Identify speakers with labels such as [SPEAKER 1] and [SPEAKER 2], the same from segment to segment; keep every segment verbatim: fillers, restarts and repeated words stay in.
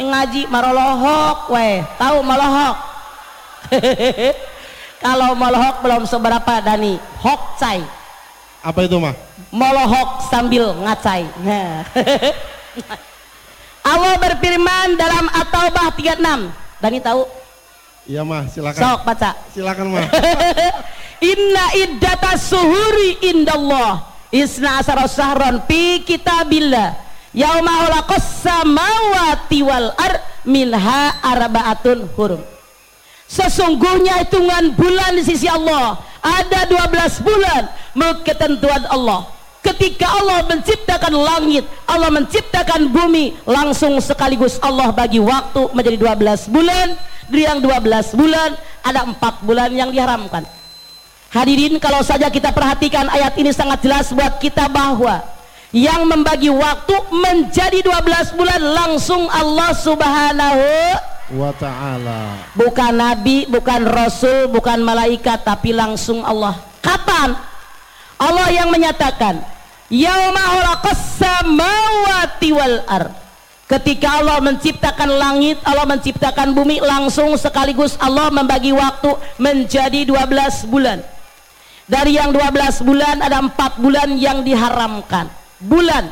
[SPEAKER 1] ngaji marolohok weh, tahu malohok? Kalau malohok belum seberapa Dani, hokcai.
[SPEAKER 2] Apa itu mah?
[SPEAKER 1] Malohok sambil ngacai. Nah. Allah berfirman dalam At-Taubah tiga puluh enam. Dani tahu?
[SPEAKER 2] Iya mah, silakan.
[SPEAKER 1] Sok baca.
[SPEAKER 2] Silakan mah.
[SPEAKER 1] Inna iddata suhuri indallah isna asara sahron fi kitabillah yauma khalaqas samawati wal ar minha arba'atun hurum. Sesungguhnya hitungan bulan di sisi Allah ada dua belas bulan menurut ketentuan Allah. Ketika Allah menciptakan langit, Allah menciptakan bumi, langsung sekaligus Allah bagi waktu menjadi dua belas bulan. Dari yang dua belas bulan ada empat bulan yang diharamkan. Hadirin, kalau saja kita perhatikan ayat ini sangat jelas buat kita bahwa yang membagi waktu menjadi dua belas bulan langsung Allah Subhanahu
[SPEAKER 2] wa ta'ala.
[SPEAKER 1] Bukan nabi, bukan rasul, bukan malaikat, tapi langsung Allah. Kapan? Allah yang menyatakan yauma khalaqas samawati wal ard. Ketika Allah menciptakan langit, Allah menciptakan bumi, langsung sekaligus Allah membagi waktu menjadi dua belas bulan. Dari yang dua belas bulan ada empat bulan yang diharamkan. Bulan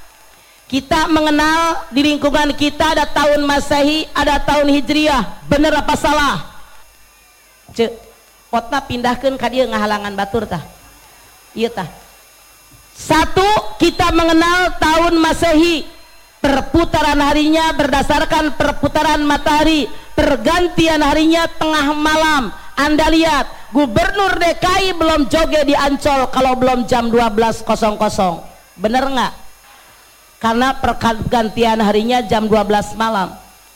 [SPEAKER 1] kita mengenal di lingkungan kita ada tahun Masehi, ada tahun Hijriah. Bener apa salah? Cek, potna pindahkan ka dieu ngahalangan batur tah. Iya tah. Satu, kita mengenal tahun Masehi. Perputaran harinya berdasarkan perputaran matahari, pergantian harinya tengah malam. Anda lihat Gubernur D K I belum joget di Ancol kalau belum jam dua belas. Bener nggak? Karena pergantian harinya jam dua belas malam.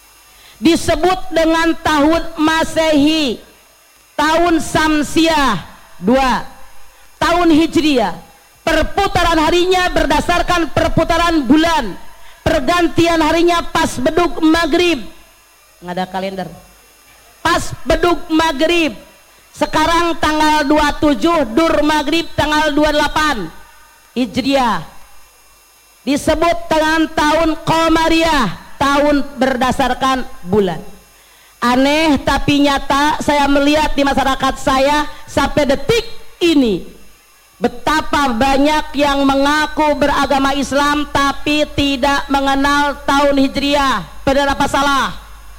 [SPEAKER 1] Disebut dengan tahun Masehi, tahun Samsiah dua, tahun Hijriah. Perputaran harinya berdasarkan perputaran bulan, pergantian harinya pas bedug maghrib. Nggak ada kalender. Pas bedug maghrib. Sekarang tanggal dua puluh tujuh, dur maghrib tanggal dua puluh delapan Hijriah. Disebut dengan tahun Qamariyah, tahun berdasarkan bulan. Aneh tapi nyata, saya melihat di masyarakat saya sampai detik ini betapa banyak yang mengaku beragama Islam tapi tidak mengenal tahun Hijriah. Benar apa salah?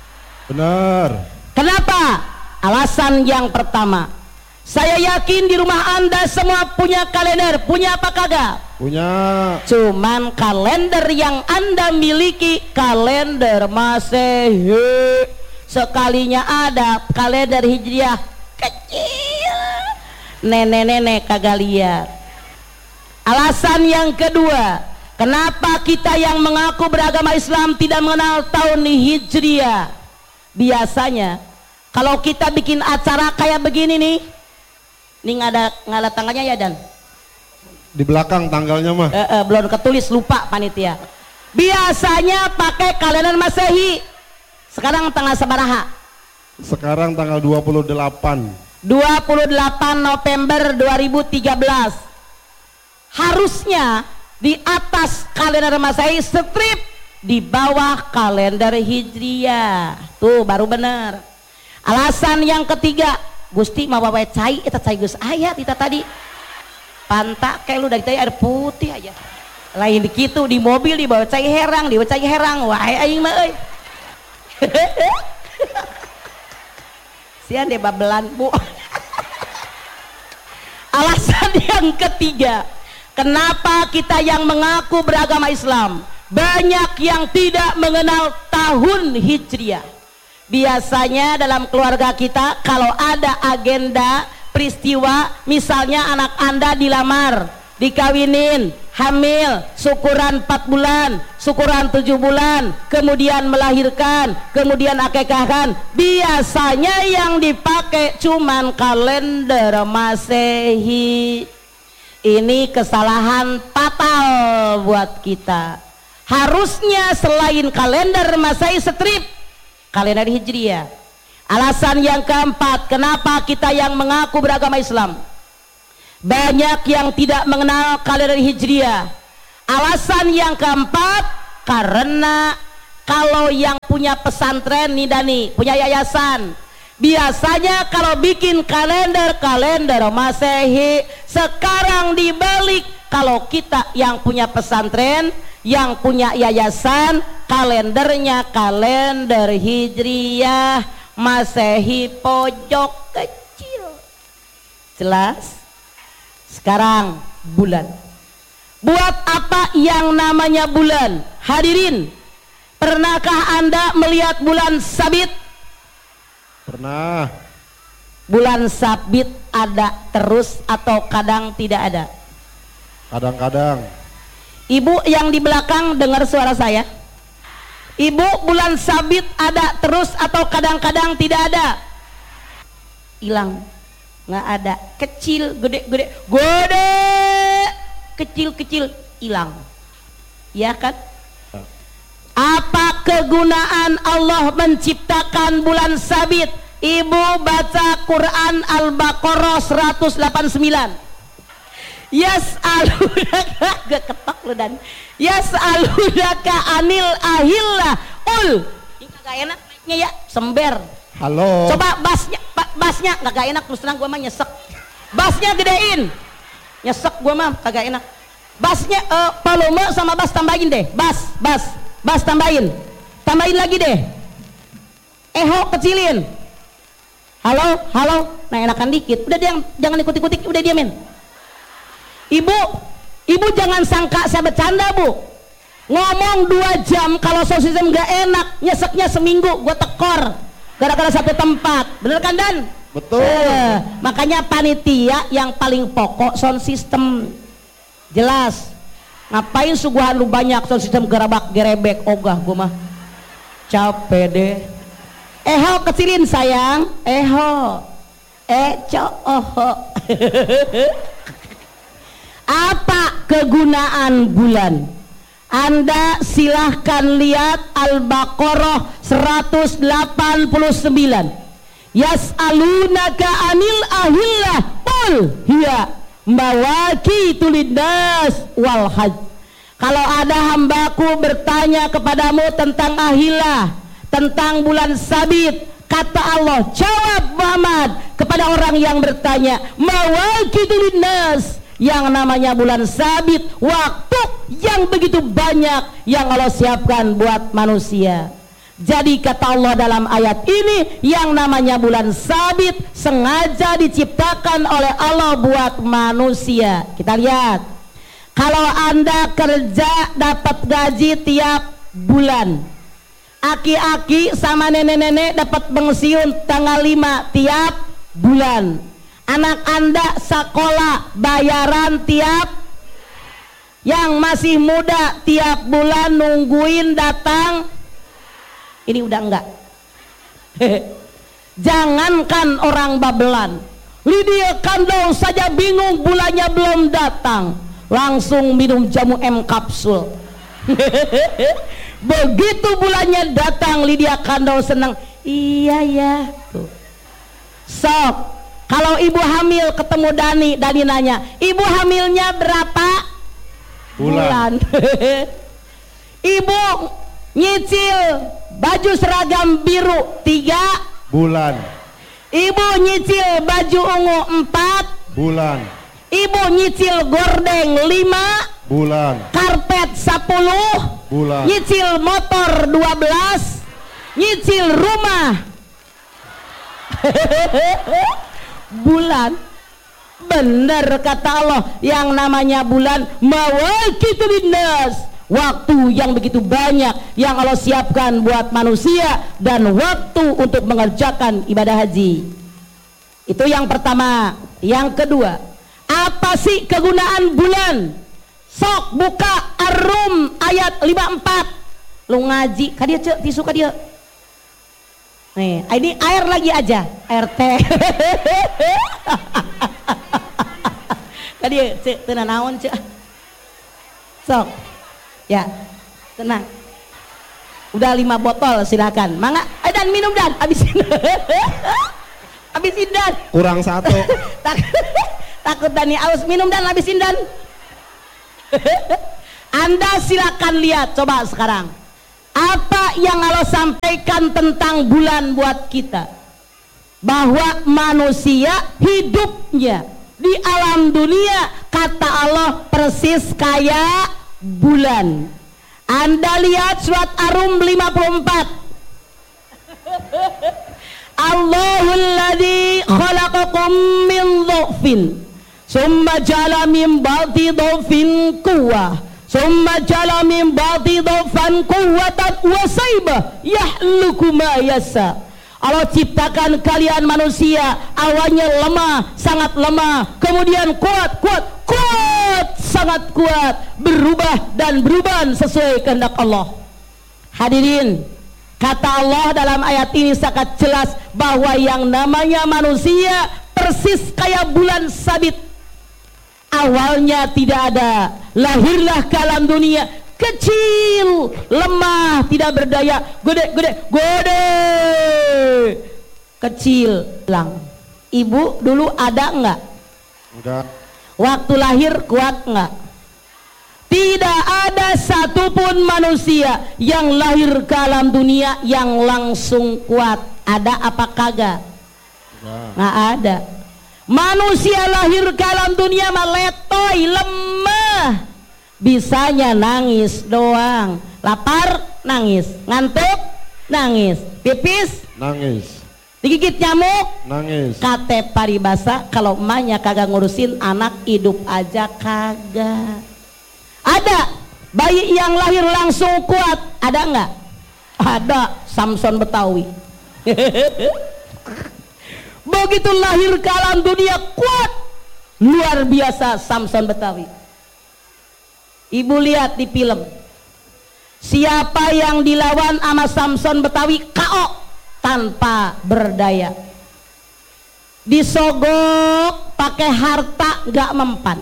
[SPEAKER 2] Benar.
[SPEAKER 1] Kenapa? Alasan yang pertama, saya yakin di rumah Anda semua punya kalender. Punya apa kagak?
[SPEAKER 2] Punya.
[SPEAKER 1] Cuman kalender yang Anda miliki kalender Masehi. Sekalinya ada kalender Hijriah kecil, nenek-nenek kagak lihat. Alasan yang kedua, kenapa kita yang mengaku beragama Islam tidak mengenal tahun Hijriah? Biasanya kalau kita bikin acara kayak begini nih, nih nggak ada nggak ada tanggalnya ya Dan?
[SPEAKER 2] Di belakang tanggalnya mah.
[SPEAKER 1] E -e, belum ketulis, lupa panitia. Biasanya pakai kalender Masehi. Sekarang tanggal sabaraha?
[SPEAKER 2] Sekarang tanggal dua puluh delapan.
[SPEAKER 1] dua puluh delapan November dua ribu tiga belas. Harusnya di atas kalender Masehi strip, di bawah kalender Hijriah. Tuh baru bener. Alasan yang ketiga, Gusti mau bawa cai, eta cai geus aya kita tadi. Pantak kayak lu dari tadi air putih aja. Lain gitu di mobil dibawa cai herang, dibawa cai herang. Wah aing mah euy. Sian deh babelan Bu. Alasan yang ketiga, kenapa kita yang mengaku beragama Islam banyak yang tidak mengenal tahun Hijriah? Biasanya dalam keluarga kita kalau ada agenda peristiwa, misalnya anak Anda dilamar, dikawinin, hamil, syukuran empat bulan, syukuran tujuh bulan, kemudian melahirkan, kemudian akekahkan, biasanya yang dipakai cuman kalender Masehi. Ini kesalahan fatal buat kita. Harusnya selain kalender Masehi strip, kalender Hijriah. Alasan yang keempat, kenapa kita yang mengaku beragama Islam banyak yang tidak mengenal kalender Hijriah? Alasan yang keempat, karena kalau yang punya pesantren nih Dani, punya yayasan, biasanya kalau bikin kalender-kalender Masehi, sekarang dibalik, kalau kita yang punya pesantren, yang punya yayasan, kalendernya kalender Hijriyah, Masehi pojok kecil. Jelas? Sekarang bulan. Buat apa yang namanya bulan? Hadirin, pernahkah Anda melihat bulan sabit?
[SPEAKER 2] Pernah.
[SPEAKER 1] Bulan sabit ada terus atau kadang tidak ada?
[SPEAKER 2] Kadang-kadang.
[SPEAKER 1] Ibu yang di belakang dengar suara saya? Ibu, bulan sabit ada terus atau kadang-kadang tidak ada? Hilang. Nggak ada. Kecil, gede, gede, gede, kecil-kecil, hilang. Ya kan? Apa kegunaan Allah menciptakan bulan sabit? Ibu baca Quran Al-Baqarah seratus delapan puluh sembilan. Yas'alunaka, gak ketok lu Dan. Yas'alunaka anil ahillah ul. Ini kagak enak naiknya ya, sember.
[SPEAKER 2] Halo.
[SPEAKER 1] Coba bassnya, bassnya kagak enak, terus terang gua mah nyesek. Bassnya gedein. Nyesek gua mah kagak enak. Bassnya uh, volume sama bass tambahin deh. Bass, bass, bass tambahin. Tambahin lagi deh. Eho kecilin. Halo, halo. Nah enakan dikit. Udah dia jangan ikut-ikutik, udah diamin. Ibu, ibu jangan sangka saya bercanda bu. Ngomong dua jam kalau sosisem gak enak, nyeseknya seminggu, gue tekor gara-gara satu tempat, bener kan Dan?
[SPEAKER 2] Betul.
[SPEAKER 1] Eh, makanya panitia yang paling pokok sound system, jelas. Ngapain suguhan lu banyak sound system gerabak gerebek, ogah gue mah capek deh. Eho kecilin sayang, eho, eco, oho. Apa kegunaan bulan? Anda silahkan lihat Al-Baqarah seratus delapan puluh sembilan. Yas'alunaka anil ahillah qul hiya mawaqitu linnas wal hajj. Kalau ada hambaku bertanya kepadamu tentang ahillah, tentang bulan sabit, kata Allah, jawab Muhammad kepada orang yang bertanya, mawaqitu linnas, yang namanya bulan sabit, waktu yang begitu banyak yang Allah siapkan buat manusia. Jadi kata Allah dalam ayat ini, yang namanya bulan sabit sengaja diciptakan oleh Allah buat manusia. Kita lihat, kalau Anda kerja dapat gaji tiap bulan, aki-aki sama nenek-nenek dapat pensiun tanggal lima tiap bulan. Anak Anda sekolah bayaran tiap, yang masih muda tiap bulan nungguin datang. Ini udah enggak. Jangankan orang babelan, Lydia Kandung saja bingung bulannya belum datang, langsung minum jamu M kapsul. Begitu bulannya datang, Lydia Kandung senang. Iya ya tuh. Sok, kalau ibu hamil ketemu Dani, Dani nanya, ibu hamilnya berapa bulan? bulan. Ibu nyicil baju seragam biru tiga
[SPEAKER 2] bulan.
[SPEAKER 1] Ibu nyicil baju ungu empat
[SPEAKER 2] bulan.
[SPEAKER 1] Ibu nyicil gordeng lima
[SPEAKER 2] bulan.
[SPEAKER 1] Karpet sepuluh
[SPEAKER 2] bulan.
[SPEAKER 1] Nyicil motor dua belas, nyicil rumah bulan. Benar kata Allah, yang namanya bulan mawaqitu linnas, waktu yang begitu banyak yang Allah siapkan buat manusia, dan waktu untuk mengerjakan ibadah haji. Itu yang pertama. Yang kedua, apa sih kegunaan bulan? Sok buka Ar-Rum ayat lima puluh empat. Lu ngaji kadia cek tisu kadia. Nih, ini air lagi aja, air teh. Tadi cek tenang naon cek. Sok, ya, tenang. Udah lima botol silakan. Mangga, ayo Dan minum Dan, habisin. Habisin Dan.
[SPEAKER 2] Kurang satu.
[SPEAKER 1] Takut Dani aus, minum Dan, habisin Dan. Anda silakan lihat, coba sekarang. Apa yang Allah sampaikan tentang bulan buat kita? Bahwa manusia hidupnya di alam dunia, kata Allah, persis kayak bulan. Anda lihat surat Ar-Rum lima puluh empat. Allahul ladzi khalaqakum min dhufin summa ja'ala min ba'di dhufin quwwah summa ja'ala min ba'di dhufan quwwatan wa saibah yahluku ma yasa. Allah ciptakan kalian manusia, awalnya lemah, sangat lemah, kemudian kuat, kuat, kuat, sangat kuat, berubah dan berubah sesuai kehendak Allah. Hadirin, kata Allah dalam ayat ini sangat jelas bahwa yang namanya manusia persis kayak bulan sabit. Awalnya tidak ada, lahirlah ke alam dunia, kecil, lemah, tidak berdaya, gede, gede, gede, kecil, lang. Ibu dulu ada enggak?
[SPEAKER 2] Enggak.
[SPEAKER 1] Waktu lahir kuat enggak? Tidak ada satupun manusia yang lahir ke alam dunia yang langsung kuat. Ada apa kagak?
[SPEAKER 2] Enggak.
[SPEAKER 1] Nggak ada. Manusia lahir ke alam dunia meletoy, lemah. Bisanya nangis doang. Lapar, nangis. Ngantuk, nangis. Pipis,
[SPEAKER 2] Nangis.
[SPEAKER 1] digigit nyamuk,
[SPEAKER 2] Nangis.
[SPEAKER 1] kate paribasa. Kalau emaknya kagak ngurusin anak, hidup aja kagak. Ada bayi yang lahir langsung kuat, ada nggak? Ada. Samson Betawi. Begitu lahir ke alam dunia kuat, luar biasa Samson Betawi. Ibu lihat di film, siapa yang dilawan sama Samson Betawi K O tanpa berdaya. Disogok pakai harta gak mempan,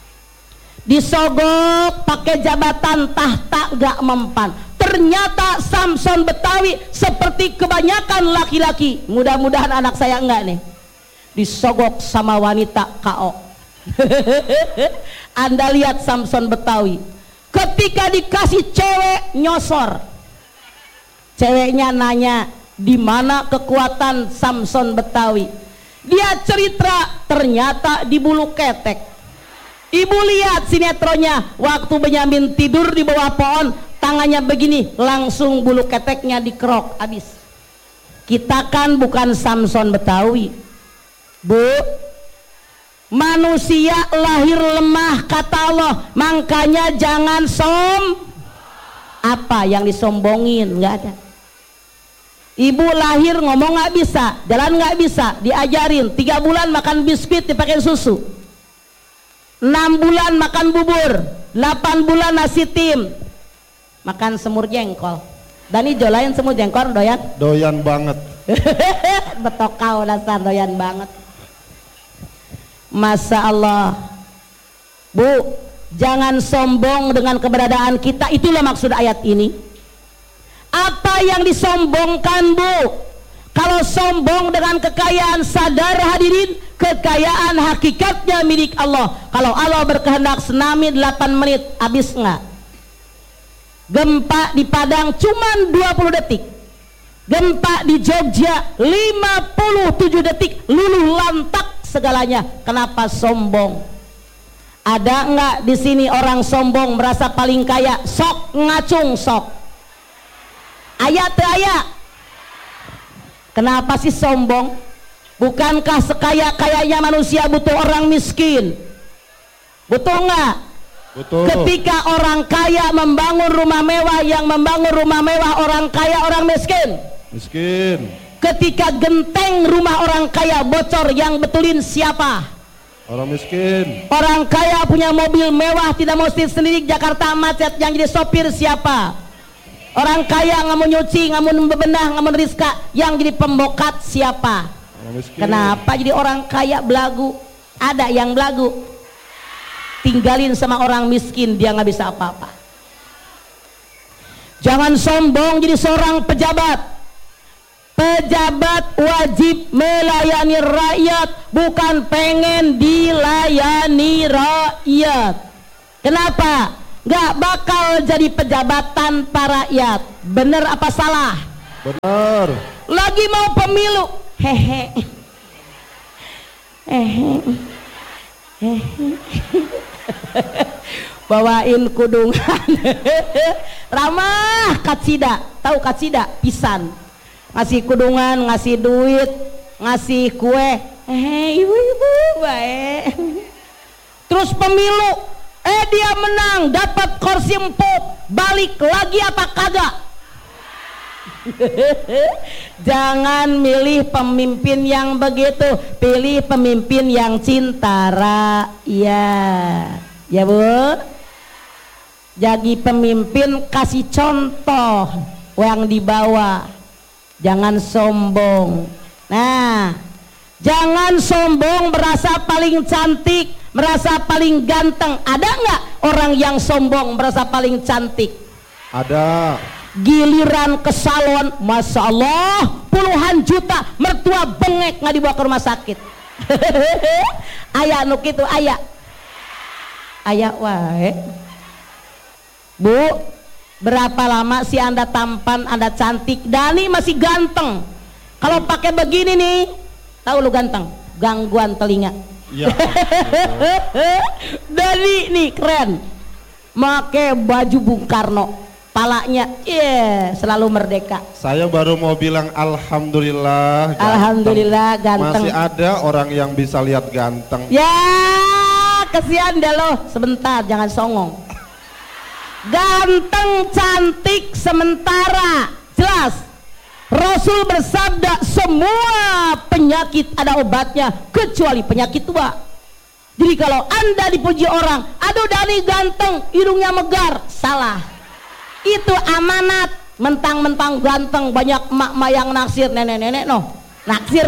[SPEAKER 1] disogok pakai jabatan tahta gak mempan. Ternyata Samson Betawi seperti kebanyakan laki-laki, mudah-mudahan anak saya enggak nih, disogok sama wanita K O. Anda lihat Samson Betawi ketika dikasih cewek nyosor, ceweknya nanya di mana kekuatan Samson Betawi. Dia cerita ternyata di bulu ketek. Ibu lihat sinetronnya, waktu Benyamin tidur di bawah pohon, tangannya begini, langsung bulu keteknya dikerok habis. Kita kan bukan Samson Betawi, Bu. Manusia lahir lemah kata Allah, makanya jangan som. Apa yang disombongin? Nggak ada. Ibu lahir ngomong nggak bisa, jalan nggak bisa, diajarin. Tiga bulan makan biskuit dipakai susu, enam bulan makan bubur, delapan bulan nasi tim, makan semur jengkol. Dani jolain semur jengkol doyan?
[SPEAKER 2] Doyan banget.
[SPEAKER 1] Betokau dasar doyan banget. Masya Allah. Bu, jangan sombong dengan keberadaan kita. Itulah maksud ayat ini. Apa yang disombongkan, Bu? Kalau sombong dengan kekayaan, sadar hadirin, kekayaan hakikatnya milik Allah. Kalau Allah berkehendak tsunami delapan menit, habis nggak? Gempa di Padang cuman dua puluh detik. Gempa di Jogja lima puluh tujuh detik, luluh lantak segalanya. Kenapa sombong? Ada nggak di sini orang sombong merasa paling kaya? Sok ngacung sok. Ayat ayat. Kenapa sih sombong? Bukankah sekaya-kayanya manusia butuh orang miskin? Butuh nggak?
[SPEAKER 2] Betul.
[SPEAKER 1] Ketika orang kaya membangun rumah mewah, yang membangun rumah mewah orang kaya orang miskin.
[SPEAKER 2] Miskin.
[SPEAKER 1] Ketika genteng rumah orang kaya bocor, yang betulin siapa?
[SPEAKER 2] Orang miskin.
[SPEAKER 1] Orang kaya punya mobil mewah, tidak mau sendiri, Jakarta macet, yang jadi sopir siapa? Orang kaya nggak mau nyuci, nggak mau bebenah, nggak mau rizka, yang jadi pembokat siapa?
[SPEAKER 2] Orang miskin.
[SPEAKER 1] Kenapa jadi orang kaya belagu? Ada yang belagu, tinggalin sama orang miskin, dia nggak bisa apa-apa. Jangan sombong jadi seorang pejabat. Pejabat wajib melayani rakyat, bukan pengen dilayani rakyat. Kenapa? Gak bakal jadi pejabat tanpa rakyat. bener apa salah?
[SPEAKER 2] Benar.
[SPEAKER 1] Lagi mau pemilu, hehe, hehe, hehe, bawain kudungan, ramah katsida, tahu katsida? Pisan, ngasih kudungan, ngasih duit, ngasih kue, hehe, ibu-ibu baik. Terus pemilu, eh dia menang, dapat kursi empuk, balik lagi apa kagak? Jangan milih pemimpin yang begitu, pilih pemimpin yang cintara. Iya, ya Bu. Jadi pemimpin kasih contoh yang dibawa, jangan sombong. Nah, jangan sombong merasa paling cantik, merasa paling ganteng. Ada nggak orang yang sombong merasa paling cantik?
[SPEAKER 2] Ada.
[SPEAKER 1] Giliran ke salon, masya Allah, puluhan juta, mertua bengek nggak dibawa ke rumah sakit. Ayah nuk itu ayah, ayah wae. Bu, berapa lama sih anda tampan, anda cantik, Dani masih ganteng. Kalau pakai begini nih, tahu lu ganteng, gangguan telinga.
[SPEAKER 2] Ya.
[SPEAKER 1] Dani nih keren, pakai baju Bung Karno. Palanya, iya, yeah, selalu merdeka.
[SPEAKER 2] Saya baru mau bilang alhamdulillah. Ganteng.
[SPEAKER 1] Alhamdulillah ganteng.
[SPEAKER 2] Masih ada orang yang bisa lihat ganteng.
[SPEAKER 1] Ya, kesian dah lo. Sebentar, jangan songong. Ganteng, cantik sementara. Jelas. Rasul bersabda, semua penyakit ada obatnya kecuali penyakit tua. Jadi kalau anda dipuji orang, aduh Dani ganteng, hidungnya megar, salah. Itu amanat. Mentang-mentang ganteng banyak emak-emak yang naksir, nenek-nenek noh naksir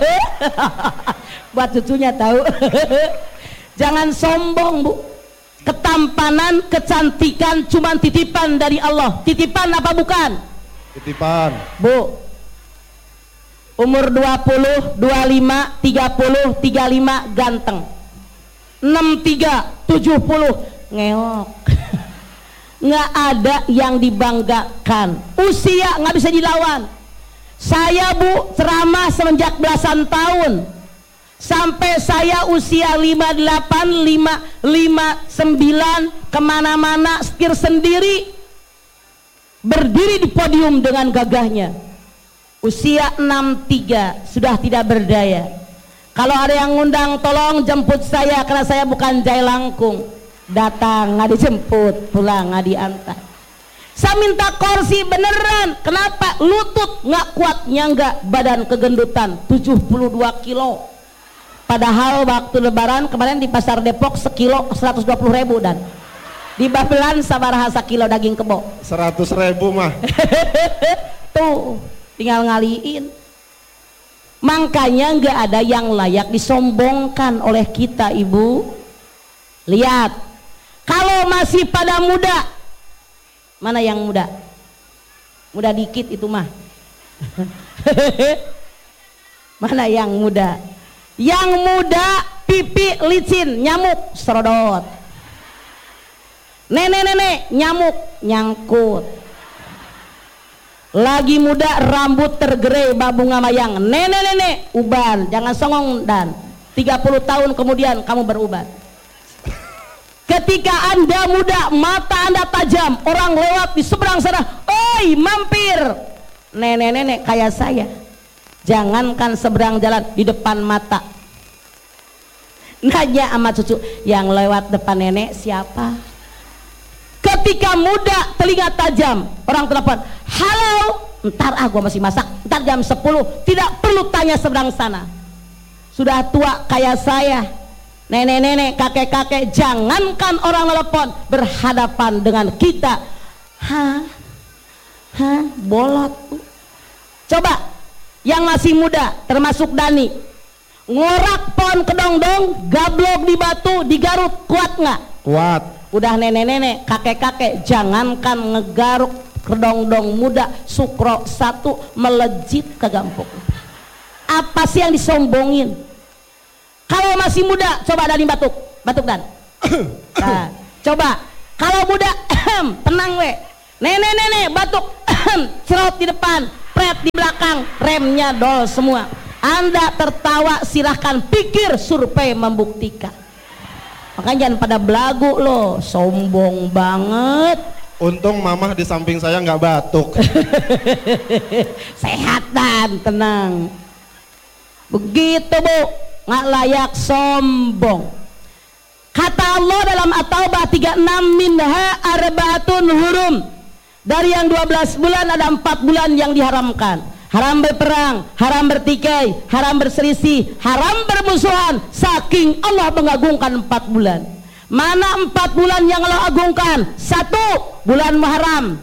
[SPEAKER 1] buat cucunya tahu. Jangan sombong Bu. Ketampanan, kecantikan cuma titipan dari Allah. Titipan apa bukan? Titipan Bu. Umur dua puluh, dua puluh lima, tiga puluh, tiga puluh lima ganteng, enam puluh tiga, tujuh puluh ngeok. Nggak ada yang dibanggakan. Usia nggak bisa dilawan. Saya Bu ceramah semenjak belasan tahun, sampai saya usia lima puluh delapan, lima puluh sembilan, kemana-mana setir sendiri, berdiri di podium dengan gagahnya. Usia enam puluh tiga sudah tidak berdaya. Kalau ada yang ngundang, tolong jemput saya karena saya bukan jai langkung. Datang nggak dijemput, pulang nggak diantar. Saya minta kursi beneran. Kenapa? Lutut nggak kuat nyangga, badan kegendutan tujuh puluh dua kilo. Padahal waktu lebaran kemarin di pasar Depok sekilo seratus dua puluh ribu dan di Babelan sabaraha sekilo daging kebo
[SPEAKER 2] seratus ribu mah.
[SPEAKER 1] Tuh tinggal ngaliin. Makanya nggak ada yang layak disombongkan oleh kita Ibu. Lihat, kalau masih pada muda, mana yang muda? Muda dikit itu mah. Mana yang muda? Yang muda pipi licin, nyamuk serodot. Nenek-nenek nyamuk nyangkut. Lagi muda rambut tergerai babu ngamayang. Nenek-nenek uban, jangan songong dan tiga puluh tahun kemudian kamu beruban. Ketika anda muda, mata anda tajam, orang lewat di seberang sana, oi mampir. Nenek-nenek kayak saya, jangankan seberang jalan, di depan mata. Nanya sama cucu, yang lewat depan nenek siapa? Ketika muda, telinga tajam, orang telepon, halo, ntar ah gua masih masak, ntar jam sepuluh, tidak perlu tanya seberang sana. Sudah tua kayak saya, nenek-nenek, kakek-kakek, jangankan orang telepon, berhadapan dengan kita, hah, hah, bolot. Coba yang masih muda, termasuk Dani, ngorak pohon kedongdong, gablok di batu, di Garut, kuat nggak?
[SPEAKER 2] Kuat.
[SPEAKER 1] Udah nenek-nenek, kakek-kakek, jangankan ngegaruk kedongdong muda, sukro satu melejit ke gampung. Apa sih yang disombongin? Kalau masih muda, coba Dani batuk, batuk Dan. Nah, coba kalau muda, tenang we. Nenek-nenek batuk, Punten, cerot di depan, pret di belakang, remnya dol semua. Anda tertawa, silahkan pikir, survei membuktikan. Makanya jangan pada belagu loh, sombong banget.
[SPEAKER 2] Untung mamah di samping saya nggak batuk.
[SPEAKER 1] Sehat dan tenang. Begitu Bu, nggak layak sombong. Kata Allah dalam At-Taubah tiga puluh enam, minha arbaatun hurum. Dari yang dua belas bulan ada empat bulan yang diharamkan. Haram berperang, haram bertikai, haram berselisih, haram bermusuhan. Saking Allah mengagungkan empat bulan. Mana empat bulan yang Allah agungkan? Satu, bulan Muharram.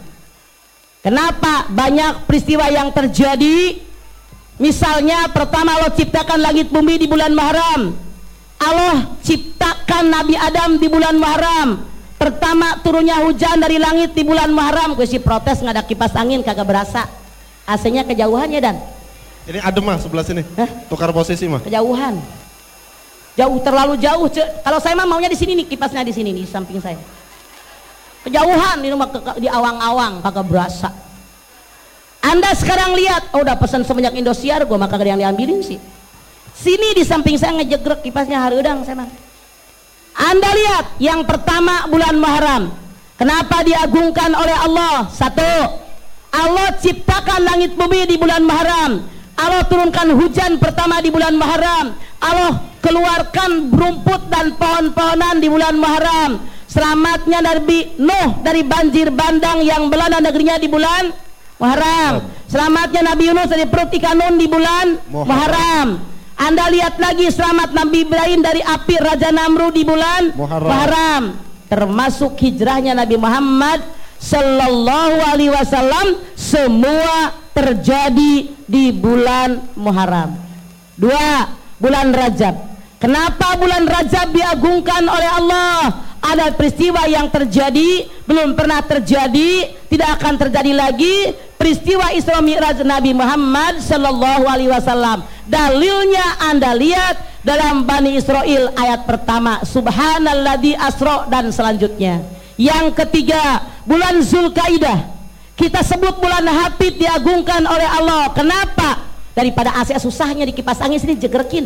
[SPEAKER 1] Kenapa banyak peristiwa yang terjadi? Misalnya pertama Allah ciptakan langit bumi di bulan Muharram. Allah ciptakan Nabi Adam di bulan Muharram. Pertama turunnya hujan dari langit di bulan Muharram. Gue sih protes nggak ada kipas angin, kagak berasa. A C-nya kejauhan ya Dan.
[SPEAKER 2] Ini adem mah sebelah sini. Hah? Tukar posisi mah.
[SPEAKER 1] Kejauhan. Jauh, terlalu jauh. Kalau saya mah maunya di sini nih, kipasnya di sini nih, di samping saya. Kejauhan ini mah di awang-awang, kagak berasa. Anda sekarang lihat, oh udah pesan semenjak Indosiar, gue maka gak ada yang diambilin sih. Sini di samping saya ngejegrek kipasnya harudang saya mah. Anda lihat, yang pertama bulan Muharram. Kenapa diagungkan oleh Allah? Satu, Allah ciptakan langit bumi di bulan Muharram. Allah turunkan hujan pertama di bulan Muharram. Allah keluarkan rumput dan pohon-pohonan di bulan Muharram. Selamatnya Nabi Nuh dari banjir bandang yang melanda negerinya di bulan Muharram. Selamatnya Nabi Yunus dari perut ikan nun di bulan Muharram. Anda lihat lagi selamat Nabi Ibrahim dari api Raja Namrud di bulan Muharram. Muharram. Termasuk hijrahnya Nabi Muhammad Sallallahu alaihi wasallam semua terjadi di bulan Muharram. Dua, bulan Rajab. Kenapa bulan Rajab diagungkan oleh Allah? Ada peristiwa yang terjadi, belum pernah terjadi, tidak akan terjadi lagi. Peristiwa Isra Mi'raj Nabi Muhammad Sallallahu alaihi wasallam. Dalilnya Anda lihat dalam Bani Israil ayat pertama, Subhanalladzi asra dan selanjutnya. Yang ketiga, bulan Zulkaidah. Kita sebut bulan Hafid diagungkan oleh Allah. Kenapa? Daripada A C susahnya di kipas angin sini jegrekin.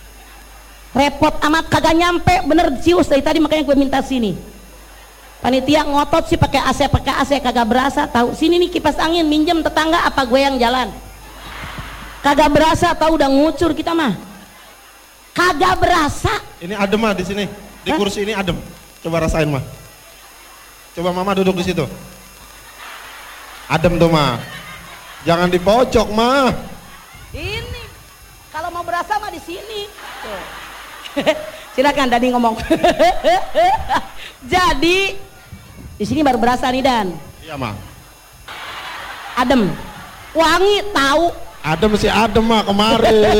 [SPEAKER 1] Repot amat, kagak nyampe, bener cius dari tadi, makanya gue minta sini. Panitia ngotot sih pakai A C, pakai A C kagak berasa. Tahu sini nih kipas angin, minjem tetangga apa gue yang jalan? Kagak berasa, tahu udah ngucur kita mah. Kagak berasa. Ini
[SPEAKER 2] adem mah di sini, di Hah? Kursi ini adem. Coba rasain mah. Coba mama duduk di situ. Adem tuh mah. Jangan di pojok mah.
[SPEAKER 1] Ini kalau mau berasa mah di sini. Tuh. Silakan Dani ngomong. Jadi di sini baru berasa nih Dan.
[SPEAKER 2] Iya mah.
[SPEAKER 1] Adem. Wangi tahu.
[SPEAKER 2] Adem sih adem mah kemarin.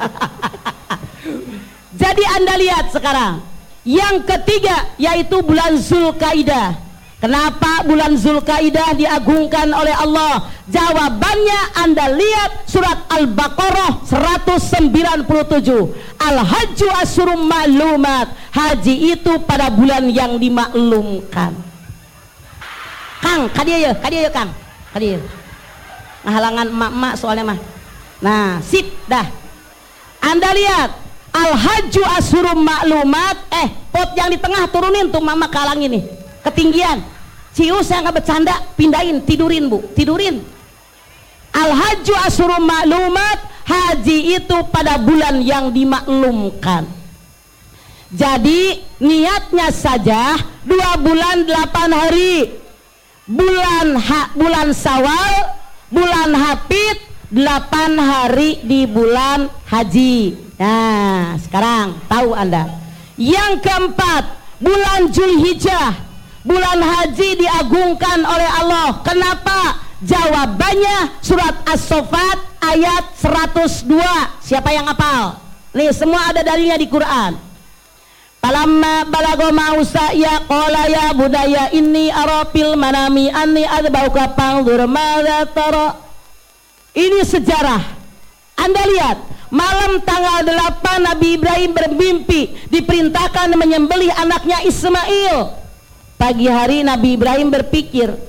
[SPEAKER 1] Jadi Anda lihat sekarang. Yang ketiga yaitu bulan Zulkaidah. Kenapa bulan Zulkaidah diagungkan oleh Allah? Jawabannya Anda lihat surat Al-Baqarah seratus sembilan puluh tujuh. Al-Hajju Asyurum Ma'lumat. Haji itu pada bulan yang dimaklumkan. Kang, kadia ya, kadia ya Kang. Kadia. Halangan emak-emak soalnya mah. Nah, sip dah. Anda lihat Al-Hajju Asyurum Ma'lumat. Eh, pot yang di tengah turunin tuh mama kalangin nih. Ketinggian. Cius saya nggak bercanda, pindahin, tidurin Bu, tidurin. Al-Hajju Asyurum Ma'lumat. Haji itu pada bulan yang dimaklumkan. Jadi niatnya saja dua bulan delapan hari. Bulan ha, bulan Syawal, bulan Hafid, delapan hari di bulan haji. Nah, sekarang tahu Anda. Yang keempat, bulan Zulhijjah. Bulan haji diagungkan oleh Allah. Kenapa? Jawabannya surat As-Saffat ayat seratus dua. Siapa yang hafal? Nih semua ada dalilnya di Quran. Falamma balagha ma'usa ya qala ya budaya inni ara fil manami anni adbauka fanzur madza tara. Ini sejarah. Anda lihat, malam tanggal delapan Nabi Ibrahim bermimpi diperintahkan menyembelih anaknya Ismail. Pagi hari Nabi Ibrahim berpikir,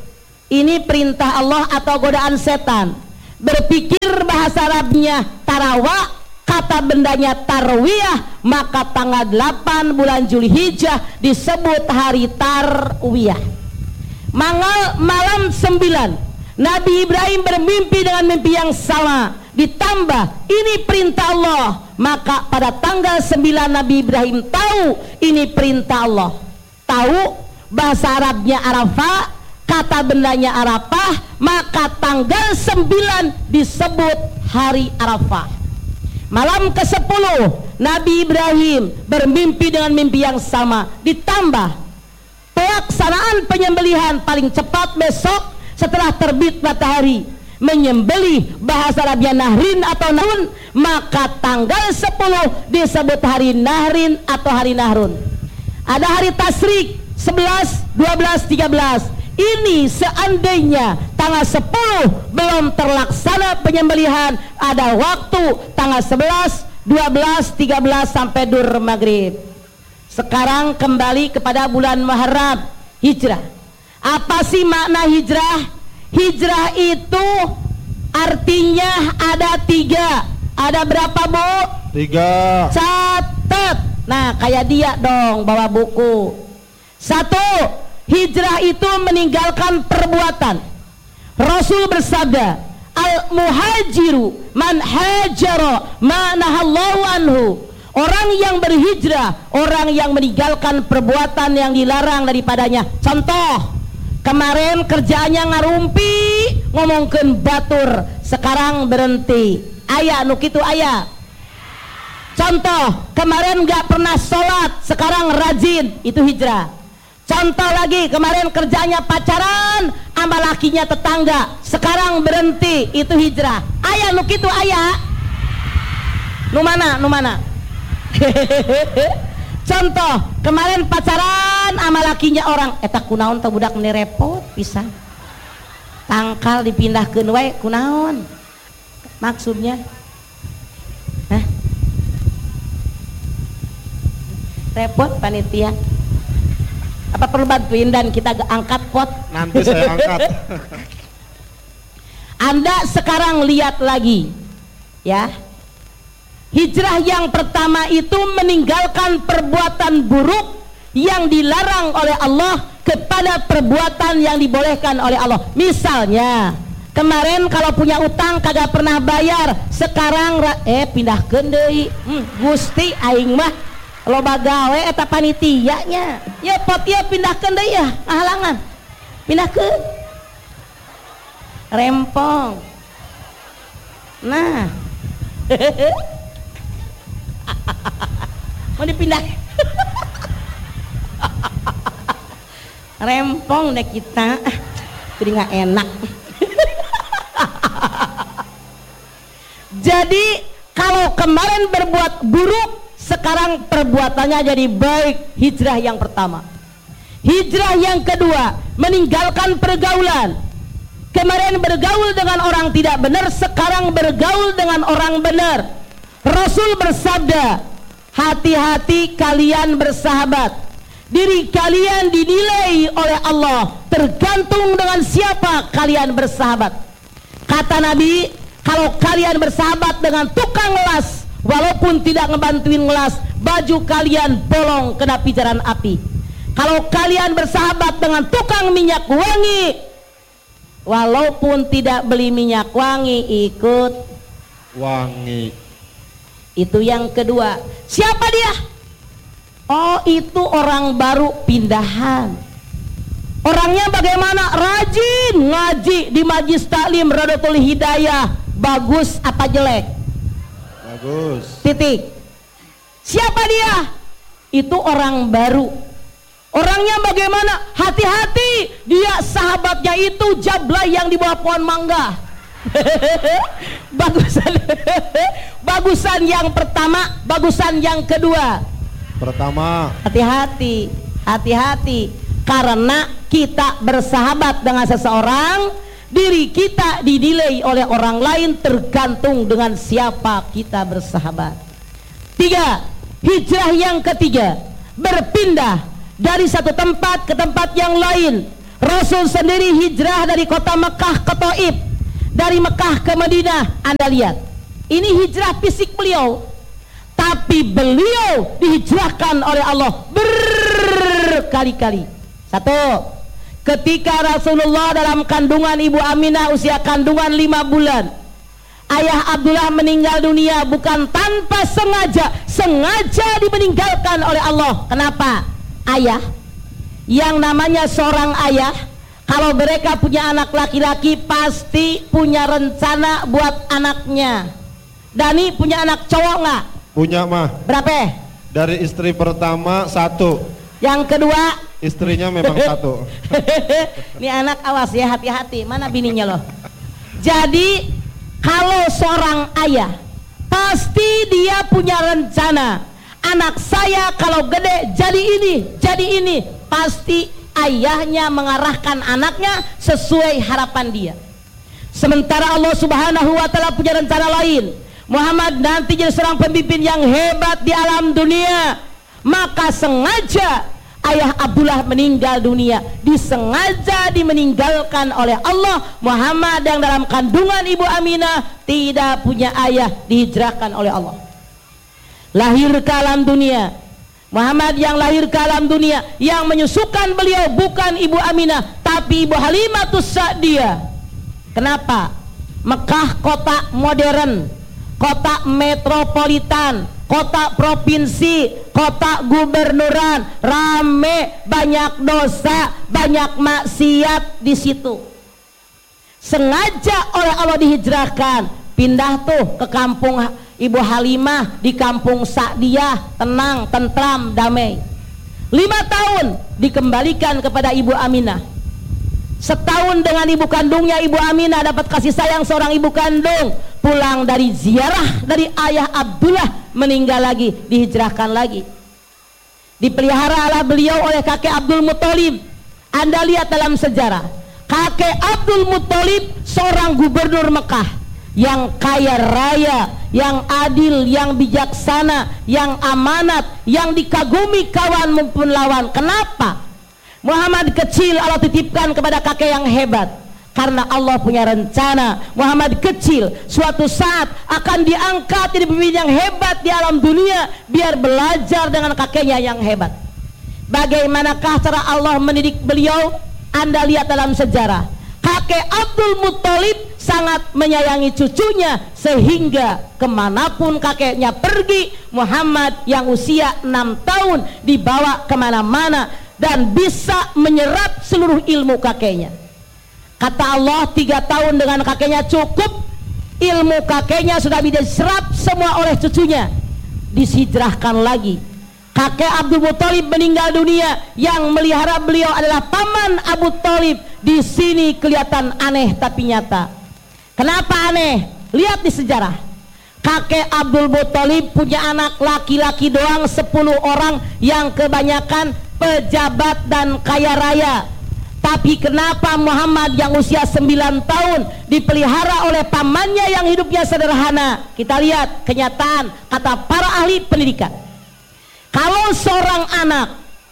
[SPEAKER 1] Ini perintah Allah atau godaan setan? Berpikir bahasa Arabnya tarawak, kata bendanya tarwiyah, maka tanggal delapan bulan Zulhijjah disebut hari tarwiyah. Mangal malam sembilan, Nabi Ibrahim bermimpi dengan mimpi yang sama, ditambah ini perintah Allah, maka pada tanggal sembilan Nabi Ibrahim tahu ini perintah Allah. Tahu bahasa Arabnya Arafah, kata bendanya Arafah, maka tanggal sembilan disebut hari Arafah. Malam ke sepuluh Nabi Ibrahim bermimpi dengan mimpi yang sama, ditambah pelaksanaan penyembelihan paling cepat besok setelah terbit matahari, menyembelih bahasa Arabnya nahrin atau nahrun, maka tanggal sepuluh disebut hari nahrin atau hari nahrun. Ada hari tasrik sebelas, dua belas, tiga belas. Ini seandainya tanggal sepuluh belum terlaksana penyembelihan, ada waktu tanggal sebelas, dua belas, tiga belas sampai dur maghrib. Sekarang kembali kepada bulan Muharram, hijrah. Apa sih makna hijrah? Hijrah itu artinya ada tiga. Ada berapa, Bu?
[SPEAKER 2] Tiga.
[SPEAKER 1] Catat. Nah, kayak dia dong bawa buku. Satu, hijrah itu meninggalkan perbuatan. Rasul bersabda, al muhajiru man hajara ma nahallahu anhu. Orang yang berhijrah, orang yang meninggalkan perbuatan yang dilarang daripadanya. Contoh, kemarin kerjaannya ngarumpi, ngomongkeun batur, sekarang berhenti. Aya nu kitu aya. Contoh, kemarin gak pernah sholat, sekarang rajin, itu hijrah. Contoh lagi, kemarin kerjanya pacaran sama lakinya tetangga, sekarang berhenti, itu hijrah. Aya nu kitu aya. Nu mana? Nu mana? Contoh, kemarin pacaran sama lakinya orang, eta kunaon teh budak meni repot pisan. Tangkal dipindahkeun wae kunaon? Maksudnya? Hah? Repot panitia. Apa perlu bantuin dan kita angkat pot?
[SPEAKER 2] Nanti saya angkat.
[SPEAKER 1] Anda sekarang lihat lagi, ya. Hijrah yang pertama itu meninggalkan perbuatan buruk yang dilarang oleh Allah kepada perbuatan yang dibolehkan oleh Allah. Misalnya, kemarin kalau punya utang kagak pernah bayar, sekarang eh pindahkeun deui. Hmm, Gusti aing mah loba gawe eta panitianya. Ya pot ya pindahkeun deui ya, halangan. Pindahkeun. Rempong. Nah. Mau dipindah. Rempong deh kita. Jadi nggak enak. Jadi kalau kemarin berbuat buruk, sekarang perbuatannya jadi baik. Hijrah yang pertama. Hijrah yang kedua, meninggalkan pergaulan. Kemarin bergaul dengan orang tidak benar, sekarang bergaul dengan orang benar. Rasul bersabda, hati-hati kalian bersahabat. Diri kalian dinilai oleh Allah tergantung dengan siapa kalian bersahabat. Kata Nabi, kalau kalian bersahabat dengan tukang las, walaupun tidak ngebantuin ngelas, baju kalian bolong kena pijaran api. Kalau kalian bersahabat dengan tukang minyak wangi, walaupun tidak beli minyak wangi, ikut
[SPEAKER 2] wangi.
[SPEAKER 1] Itu yang kedua. Siapa dia? Oh, itu orang baru pindahan. Orangnya bagaimana? Rajin ngaji di Majlis Taklim Radatul Hidayah. Bagus apa jelek?
[SPEAKER 2] Bagus.
[SPEAKER 1] Titik. Siapa dia? Itu orang baru. Orangnya bagaimana? Hati-hati, dia sahabatnya itu jablay yang di bawah pohon mangga. Bagusan bagusan yang pertama, bagusan yang kedua.
[SPEAKER 2] Pertama,
[SPEAKER 1] hati-hati, hati-hati, karena kita bersahabat dengan seseorang, diri kita dinilai oleh orang lain tergantung dengan siapa kita bersahabat. Tiga, hijrah yang ketiga, berpindah dari satu tempat ke tempat yang lain, Rasul sendiri hijrah dari kota Mekah ke Taif, dari Mekah ke Madinah. Anda lihat, ini hijrah fisik beliau, tapi beliau dihijrahkan oleh Allah berkali-kali. Satu, ketika Rasulullah dalam kandungan Ibu Aminah usia kandungan lima bulan, ayah Abdullah meninggal dunia bukan tanpa sengaja, sengaja dimeninggalkan oleh Allah. Kenapa? Ayah yang namanya seorang ayah, kalau mereka punya anak laki-laki pasti punya rencana buat anaknya. Dani punya anak cowok nggak?
[SPEAKER 2] Punya mah.
[SPEAKER 1] Berapa?
[SPEAKER 2] Dari istri pertama satu.
[SPEAKER 1] Yang kedua?
[SPEAKER 2] Istrinya memang satu.
[SPEAKER 1] Ini anak awas ya, hati-hati. Mana bininya loh? Jadi kalau seorang ayah pasti dia punya rencana. Anak saya kalau gede jadi ini, jadi ini. Pasti ayahnya mengarahkan anaknya sesuai harapan dia. Sementara Allah Subhanahu wa ta'ala punya rencana lain. Muhammad nanti jadi seorang pemimpin yang hebat di alam dunia. Maka sengaja ayah Abdullah meninggal dunia, disengaja dimeninggalkan oleh Allah. Muhammad yang dalam kandungan Ibu Aminah tidak punya ayah, dihijrahkan oleh Allah. Lahir ke alam dunia. Muhammad yang lahir ke alam dunia, yang menyusukan beliau bukan Ibu Aminah tapi Ibu Halimatus Sa'diyah. Kenapa? Mekah kota modern, kota metropolitan, kota provinsi, kota gubernuran, rame, banyak dosa, banyak maksiat di situ. Sengaja oleh Allah dihijrahkan, pindah tuh ke kampung Ibu Halimah, di kampung Sa'diyah, tenang, tentram, damai. Lima tahun dikembalikan kepada Ibu Aminah. Setahun dengan ibu kandungnya, Ibu Aminah dapat kasih sayang seorang ibu kandung. Pulang dari ziarah dari ayah Abdullah, meninggal lagi, dihijrahkan lagi. Dipelihara oleh beliau oleh kakek Abdul Muthalib. Anda lihat dalam sejarah, kakek Abdul Muthalib seorang gubernur Mekah yang kaya raya, yang adil, yang bijaksana, yang amanat, yang dikagumi kawan maupun lawan. Kenapa? Muhammad kecil Allah titipkan kepada kakek yang hebat, karena Allah punya rencana. Muhammad kecil suatu saat akan diangkat jadi pemimpin yang hebat di alam dunia, biar belajar dengan kakeknya yang hebat. Bagaimanakah cara Allah mendidik beliau? Anda lihat dalam sejarah, kakek Abdul Muthalib sangat menyayangi cucunya, sehingga kemanapun kakeknya pergi, Muhammad yang usia enam tahun dibawa kemana-mana dan bisa menyerap seluruh ilmu kakeknya. Kata Allah, tiga tahun dengan kakeknya cukup, ilmu kakeknya sudah bisa diserap semua oleh cucunya. Dihijrahkan lagi. Kakek Abdul Muthalib meninggal dunia, yang melihara beliau adalah paman Abu Thalib. Di sini kelihatan aneh tapi nyata. Kenapa aneh? Lihat di sejarah. Kakek Abdul Muthalib punya anak laki-laki doang sepuluh orang, yang kebanyakan pejabat dan kaya raya. Tapi kenapa Muhammad yang usia sembilan tahun dipelihara oleh pamannya yang hidupnya sederhana? Kita lihat kenyataan kata para ahli pendidikan. Kalau seorang anak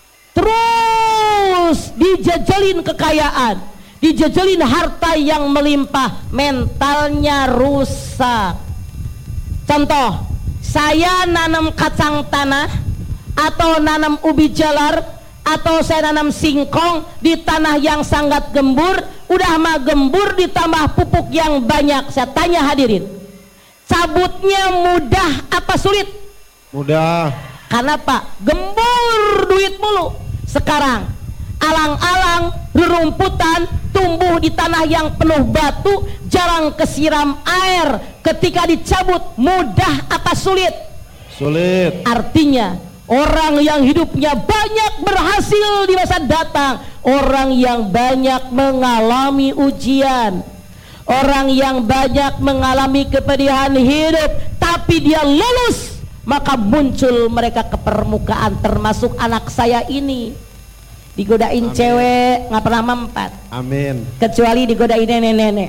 [SPEAKER 1] terus dijejelin kekayaan, dijejelin harta yang melimpah, mentalnya rusak. Contoh, saya nanam kacang tanah atau nanam ubi jalar atau saya nanam singkong di tanah yang sangat gembur, udah mah gembur ditambah pupuk yang banyak. Saya tanya hadirin, cabutnya mudah apa sulit?
[SPEAKER 2] Mudah.
[SPEAKER 1] Karena Pak, gembur duit mulu. Sekarang alang-alang, rerumputan, tumbuh di tanah yang penuh batu, jarang kesiram air. Ketika dicabut, mudah apa sulit?
[SPEAKER 2] Sulit.
[SPEAKER 1] Artinya orang yang hidupnya banyak berhasil di masa datang, orang yang banyak mengalami ujian, orang yang banyak mengalami kepedihan hidup, tapi dia lulus, maka muncul mereka ke permukaan, termasuk anak saya ini. Digodain Amin. Cewek nggak pernah mempat. Amin. Kecuali digodain nenek-nenek.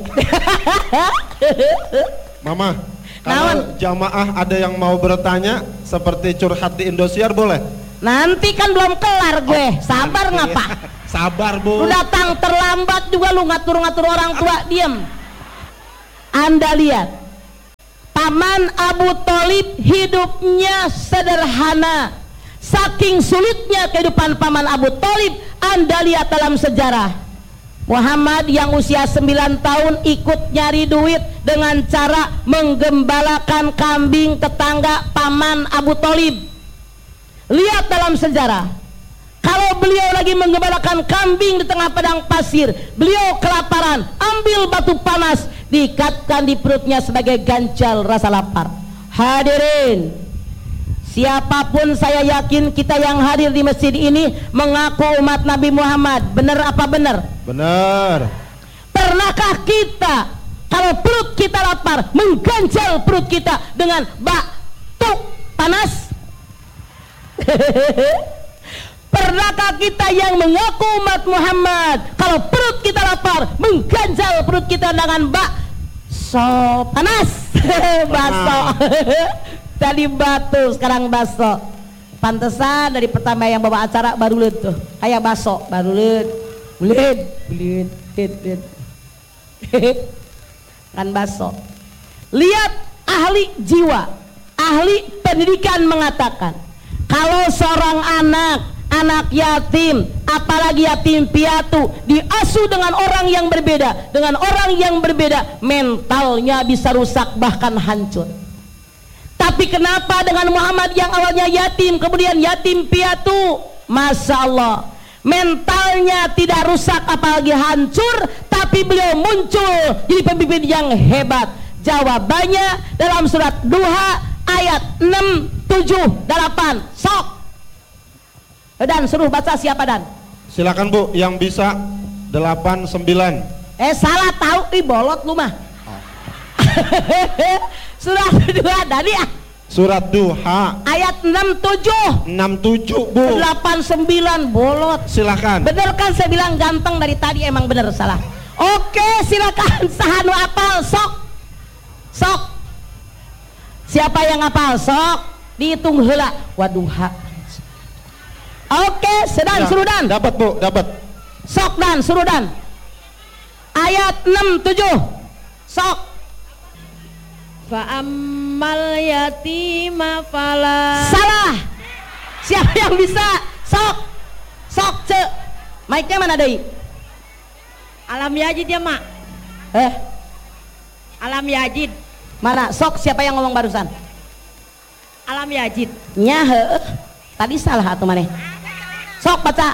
[SPEAKER 2] Mama, kalau jamaah ada yang mau bertanya seperti curhat di Indosiar boleh?
[SPEAKER 1] Nanti kan belum kelar gue,
[SPEAKER 2] oh,
[SPEAKER 1] sabar ngapa?
[SPEAKER 2] Sabar Bu.
[SPEAKER 1] Lu datang terlambat juga lu ngatur-ngatur orang tua, diem. Anda lihat, paman Abu Thalib hidupnya sederhana. Saking sulitnya kehidupan paman Abu Thalib, Anda lihat dalam sejarah. Muhammad yang usia sembilan tahun ikut nyari duit dengan cara menggembalakan kambing tetangga paman Abu Thalib. Lihat dalam sejarah, kalau beliau lagi menggembalakan kambing di tengah padang pasir, beliau kelaparan, ambil batu panas, diikatkan di perutnya sebagai ganjal rasa lapar. Hadirin, siapapun saya yakin kita yang hadir di masjid ini mengaku umat Nabi Muhammad. Benar apa benar?
[SPEAKER 2] Benar.
[SPEAKER 1] Pernahkah kita kalau perut kita lapar mengganjal perut kita dengan batu panas? Pernahkah kita yang mengaku umat Muhammad kalau perut kita lapar mengganjal perut kita dengan bakso panas? Bakso. Tadi batu, sekarang bakso. Pantesan dari pertama yang bawa acara baru lihat tuh kayak bakso, baru lihat, lihat, lihat, lihat, kan bakso. Lihat ahli jiwa, ahli pendidikan mengatakan kalau seorang anak, anak yatim, apalagi yatim piatu, diasuh dengan orang yang berbeda, dengan orang yang berbeda, mentalnya bisa rusak bahkan hancur. Tapi kenapa dengan Muhammad yang awalnya yatim kemudian yatim piatu, Masya Allah, mentalnya tidak rusak apalagi hancur, tapi beliau muncul jadi pemimpin yang hebat. Jawabannya dalam surat Duha ayat enam, tujuh, delapan. Sok. Dan suruh baca siapa Dan?
[SPEAKER 2] Silakan Bu yang bisa delapan, sembilan.
[SPEAKER 1] Eh salah tahu, ih bolot lu mah. Oh. Surat Duha tadi ah.
[SPEAKER 2] Surat Duha
[SPEAKER 1] ayat enam, tujuh.
[SPEAKER 2] enam, tujuh Bu.
[SPEAKER 1] delapan, sembilan bolot.
[SPEAKER 2] Silakan.
[SPEAKER 1] Bener kan saya bilang ganteng dari tadi, emang bener salah. Oke silakan, sahanu apal sok. Sok. Siapa yang apal sok? Dihitung heula. Waduha. Oke, sedan
[SPEAKER 2] Ya,
[SPEAKER 1] suruh Dan.
[SPEAKER 2] dapat Bu, dapat.
[SPEAKER 1] Sok Dan, suruh Dan. Ayat enam, tujuh. Sok.
[SPEAKER 3] Fa'ammal yatima fala.
[SPEAKER 1] Salah. Siapa yang bisa? Sok. Sok ce. Mic-nya mana deui?
[SPEAKER 3] Alam Yajid ya mak.
[SPEAKER 1] Eh,
[SPEAKER 3] Alam Yajid.
[SPEAKER 1] mana? Sok siapa yang ngomong barusan?
[SPEAKER 3] Alam Yajid.
[SPEAKER 1] Nya heueuh. Tadi salah atuh maneh. Sok baca.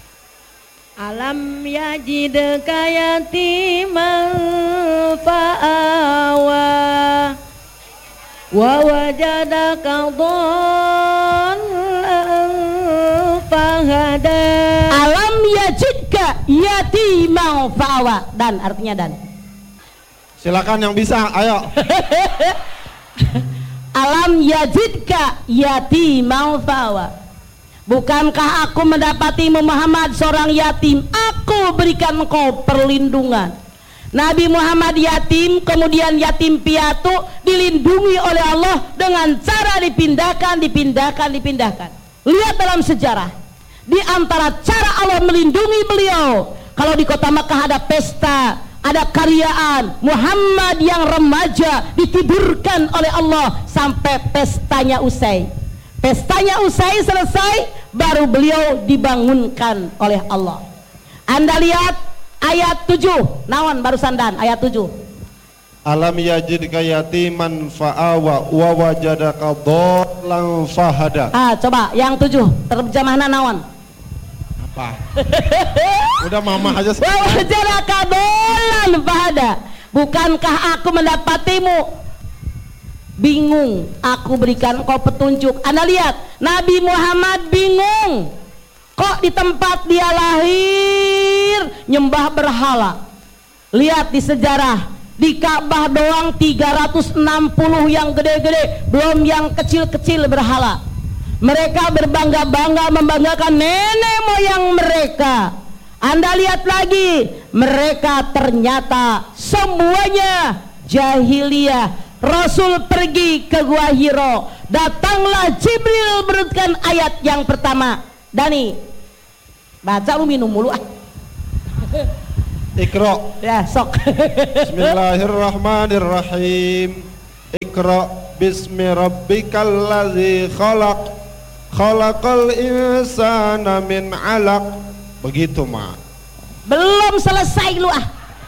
[SPEAKER 3] Alam Yajid kayatiman fa'awa wa wajadaka dhallan fahada.
[SPEAKER 1] Alam yajidka yatimau fa'awa. Dan artinya Dan.
[SPEAKER 2] Silakan yang bisa, ayo.
[SPEAKER 1] Alam yajidka yatimau fa'awa. Bukankah aku mendapatimu Muhammad seorang yatim, aku berikan engkau perlindungan. Nabi Muhammad yatim, kemudian yatim piatu, dilindungi oleh Allah dengan cara dipindahkan, dipindahkan, dipindahkan. Lihat dalam sejarah, di antara cara Allah melindungi beliau, kalau di kota Makkah ada pesta, ada karyaan, Muhammad yang remaja ditidurkan oleh Allah sampai pestanya usai. Pestanya usai selesai, baru beliau dibangunkan oleh Allah. Anda lihat ayat tujuh, naon barusan Dan, ayat tujuh.
[SPEAKER 2] Alam yajidka yatiman fa'awa wa wajadaka dhallan fahada.
[SPEAKER 1] Ah, coba yang tujuh, terjemahna naon?
[SPEAKER 2] Apa? Udah mama aja.
[SPEAKER 1] Wa wajadaka dhallan fahada. Bukankah aku mendapatimu bingung, aku berikan kau petunjuk. Anda lihat, Nabi Muhammad bingung. Kok di tempat dia lahir nyembah berhala. Lihat di sejarah, di Ka'bah doang tiga ratus enam puluh yang gede-gede, belum yang kecil-kecil berhala. Mereka berbangga-bangga membanggakan nenek moyang mereka. Anda lihat lagi, mereka ternyata semuanya jahiliyah. Rasul pergi ke Gua Hiro, datanglah Jibril menurunkan ayat yang pertama. Dani, Baca lu minum mulu ah.
[SPEAKER 2] Iqra.
[SPEAKER 1] Ya, sok.
[SPEAKER 2] Bismillahirrahmanirrahim. Iqra bismi rabbikal ladzi khalaq. Khalaqal insana min 'alaq. Begitu, Ma.
[SPEAKER 1] Belum selesai lu ah.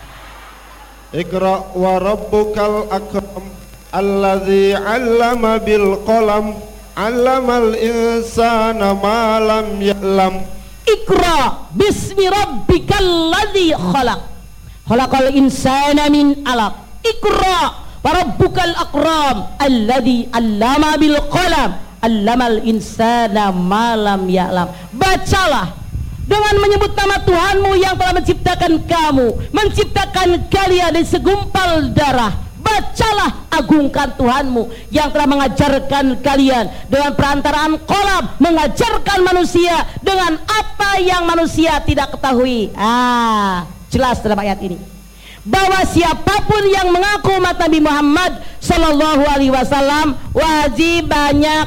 [SPEAKER 2] Iqra wa rabbukal akram alladzi 'allama bil qalam 'allamal insana ma lam ya'lam.
[SPEAKER 1] Iqra bismi rabbikal ladzi khalaq. Khalaqal insana min 'alaq. Iqra wa rabbukal akram alladzi 'allama bil qalam 'allamal insana ma lam ya'lam. Bacalah dengan menyebut nama Tuhanmu yang telah menciptakan kamu, menciptakan kalian dari segumpal darah. Bacalah, agungkan Tuhanmu yang telah mengajarkan kalian dengan perantaraan kolam, mengajarkan manusia dengan apa yang manusia tidak ketahui. Ah, jelas dalam ayat ini bahwa siapapun yang mengaku umat Nabi Muhammad Sallallahu Alaihi Wasallam wajib banyak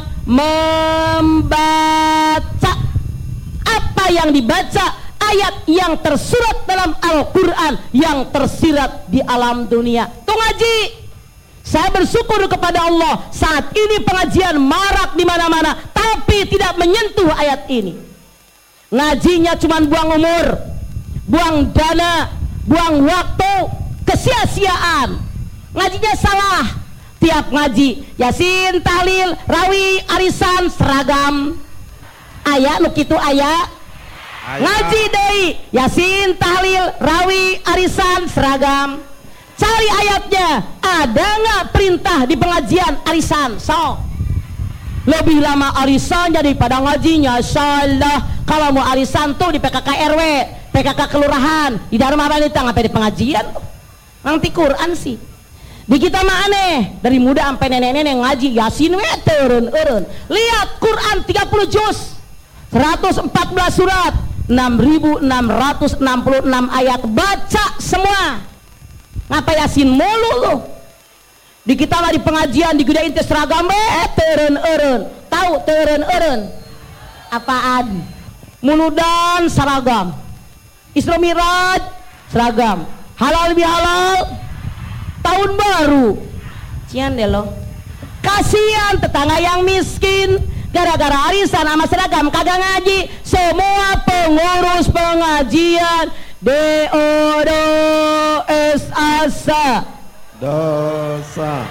[SPEAKER 1] membaca apa yang dibaca, ayat yang tersurat dalam Al-Quran, yang tersirat di alam dunia. Tuh ngaji, saya bersyukur kepada Allah saat ini pengajian marak di mana-mana, tapi tidak menyentuh ayat ini. Ngajinya cuma buang umur, buang dana, buang waktu, kesia-siaan. Ngajinya salah. Tiap ngaji Yasin, tahlil, rawi, arisan seragam. Ayat lu kitu ayat. Ngaji deui Yasin, tahlil, rawi, arisan seragam. Cari ayatnya, ada nggak perintah di pengajian arisan? So lebih lama arisan daripada ngajinya. Insyaallah kalau mau arisan tuh di P K K R W, P K K kelurahan, di Dharma Wanita, ngapain di pengajian? Nanti Quran sih di kita mah aneh, dari muda sampai nenek-nenek ngaji Yasin we teureun-eureun. Lihat Quran tiga puluh juz, seratus empat belas surat, enam ribu enam ratus enam puluh enam ayat, baca semua. Ngapa Yasin mulu lu? Di kita mah di pengajian digedain teh seragam we teureun-eureun. Tahu teureun-eureun apaan? Muludan seragam, Isra Miraj seragam, halal bihalal tahun baru. Cian deh lo. Kasihan tetangga yang miskin gara-gara arisan sama seragam kagak ngaji. Semua pengurus pengajian D O D O S asa
[SPEAKER 2] dosa.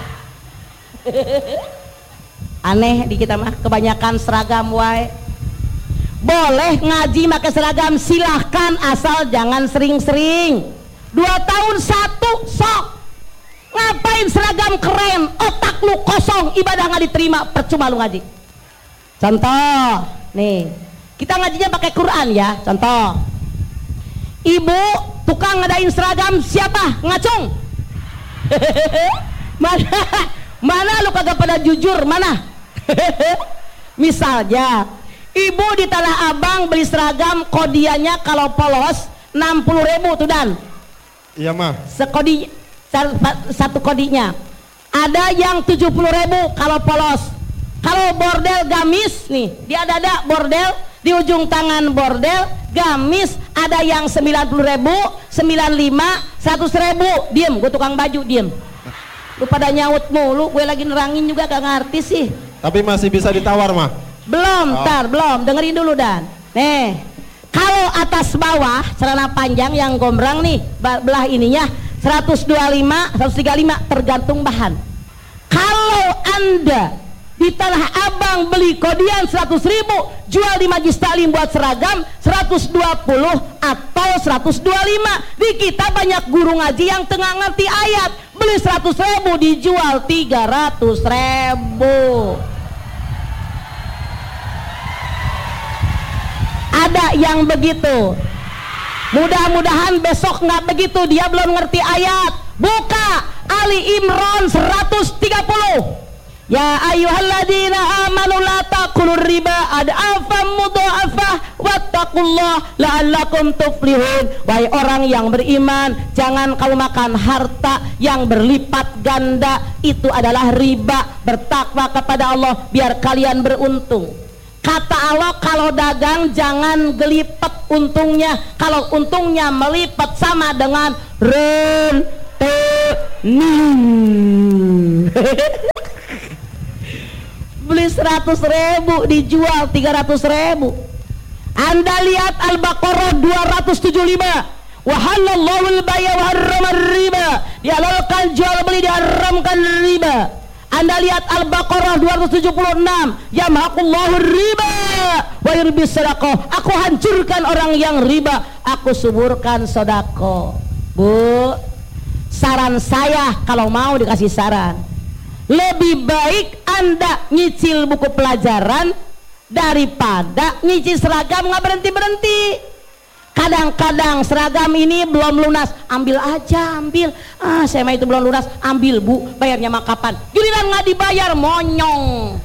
[SPEAKER 1] Aneh di kita mah kebanyakan seragam wae. Boleh ngaji pakai seragam silahkan, asal jangan sering-sering. Dua tahun satu sok. Ngapain seragam keren, otak lu kosong, ibadah nggak diterima, percuma lu ngaji. Contoh nih, kita ngajinya pakai Quran ya. Contoh, ibu tukang ngadain seragam siapa? Ngacung. Mana mana lu kagak pada jujur mana? Misalnya ibu di Tanah Abang beli seragam, kodiannya kalau polos enam puluh ribu tuh Dan.
[SPEAKER 2] Iya mah.
[SPEAKER 1] Sekodi satu kodinya. Ada yang tujuh puluh ribu kalau polos. Kalau bordel gamis nih, dia ada bordel di ujung tangan bordel gamis, ada yang sembilan puluh ribu, sembilan puluh lima, seratus ribu. Diem, gue tukang baju, diem. Lu pada nyaut mulu, gue lagi nerangin juga gak ngerti sih.
[SPEAKER 2] Tapi masih bisa ditawar mah.
[SPEAKER 1] Belum,
[SPEAKER 2] oh.
[SPEAKER 1] tar, belum. Dengerin dulu Dan. Nih, kalau atas bawah celana panjang yang gombrang nih, belah ininya seratus dua puluh lima, seratus tiga puluh lima tergantung bahan. Kalau Anda di Tanah Abang beli kodian seratus ribu, jual di Majlis Taklim buat seragam seratus dua puluh atau seratus dua puluh lima. Di kita banyak guru ngaji yang tengah ngerti ayat, beli seratus ribu dijual tiga ratus ribu. Ada yang begitu. Mudah-mudahan besok nggak begitu, dia belum ngerti ayat. Buka Ali Imran seratus tiga puluh. Ya ayyuhalladzina amanu la taqulur riba ad'afan mudha'afah wattaqullah la'allakum tuflihun. Wahai orang yang beriman, jangan kamu makan harta yang berlipat ganda, itu adalah riba. Bertakwa kepada Allah biar kalian beruntung. Kata Allah, kalau dagang jangan gelipet untungnya. Kalau untungnya melipat sama dengan rekening. Beli seratus ribu dijual tiga ratus ribu. Anda lihat Al-Baqarah dua ratus tujuh puluh lima. Wa halallahu al-bay'a wa harrama riba. Dihalalkan jual beli, diharamkan riba. Anda lihat Al-Baqarah dua ratus tujuh puluh enam. Yamhaqullahu riba wa yurbis sadaqah. Aku hancurkan orang yang riba, aku suburkan sedekah. Bu, saran saya kalau mau dikasih saran, lebih baik Anda nyicil buku pelajaran daripada nyicil seragam nggak berhenti-berhenti. Kadang-kadang seragam ini belum lunas, ambil aja, ambil. Ah, saya mah itu belum lunas, ambil bu, bayarnya mah kapan? Giliran nggak dibayar, monyong.